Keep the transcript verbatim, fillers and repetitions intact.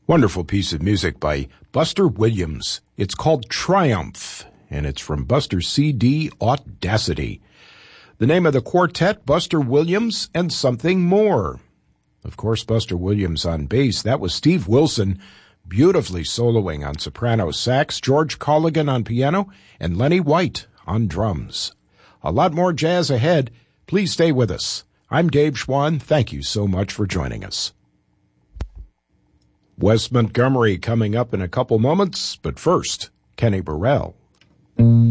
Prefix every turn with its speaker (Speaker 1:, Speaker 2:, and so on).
Speaker 1: Wonderful piece of music by Buster Williams. It's called Triumph, and it's from Buster's C D Audacity. The name of the quartet, Buster Williams and Something More. Of course, Buster Williams on bass. That was Steve Wilson, beautifully soloing on soprano sax, George Colligan on piano, and Lenny White on drums. A lot more jazz ahead. Please stay with us. I'm Dave Schwann. Thank you so much for joining us. Wes Montgomery coming up in a couple moments, but first, Kenny Burrell.